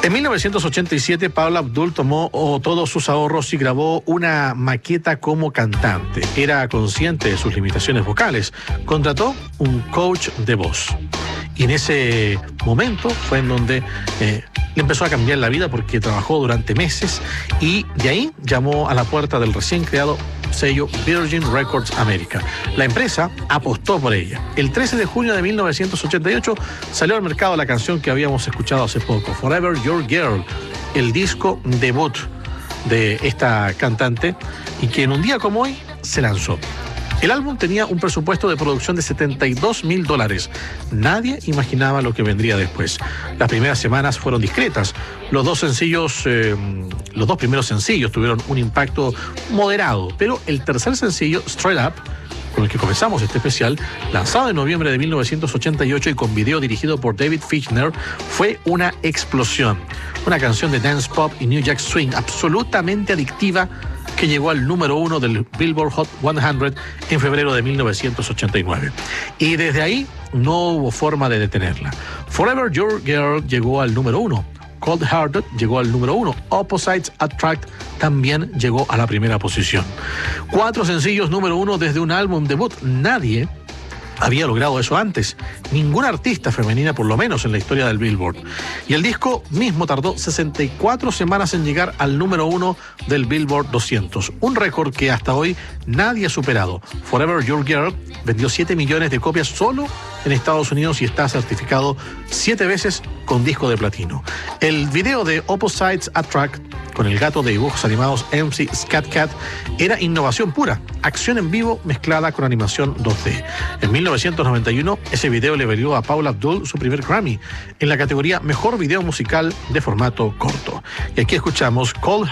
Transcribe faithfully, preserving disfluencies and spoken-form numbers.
En mil novecientos ochenta y siete, Paula Abdul tomó oh, todos sus ahorros y grabó una maqueta como cantante. Era consciente de sus limitaciones vocales. Contrató un coach de voz. Y en ese momento fue en donde eh, le empezó a cambiar la vida, porque trabajó durante meses y de ahí llamó a la puerta del recién creado sello Virgin Records América. La empresa apostó por ella. El trece de junio de mil novecientos ochenta y ocho salió al mercado la canción que habíamos escuchado hace poco, Forever Your Girl, el disco debut de esta cantante, y que en un día como hoy se lanzó. El álbum tenía un presupuesto de producción de setenta y dos mil dólares. Nadie imaginaba lo que vendría después. Las primeras semanas fueron discretas. Los dos sencillos, eh, los dos primeros sencillos tuvieron un impacto moderado, pero el tercer sencillo, Straight Up, con el que comenzamos este especial, lanzado en noviembre de mil novecientos ochenta y ocho y con video dirigido por David Fichtner, fue una explosión. Una canción de dance pop y New Jack Swing absolutamente adictiva, que llegó al número uno del Billboard Hot cien en febrero de mil novecientos ochenta y nueve. Y desde ahí no hubo forma de detenerla. Forever Your Girl llegó al número uno. Cold Hearted llegó al número uno. Opposites Attract también llegó a la primera posición. Cuatro sencillos número uno desde un álbum debut. Nadie había logrado eso antes. Ninguna artista femenina, por lo menos en la historia del Billboard. Y el disco mismo tardó sesenta y cuatro semanas en llegar al número uno del Billboard doscientos. Un récord que hasta hoy nadie ha superado. Forever Your Girl vendió siete millones de copias solo en Estados Unidos y está certificado siete veces con disco de platino. El video de Opposites Attract, con el gato de dibujos animados M C Scat Cat, era innovación pura, acción en vivo mezclada con animación dos D. En mil novecientos noventa y uno, ese video le valió a Paula Abdul su primer Grammy en la categoría Mejor Video Musical de formato corto. Y aquí escuchamos Cold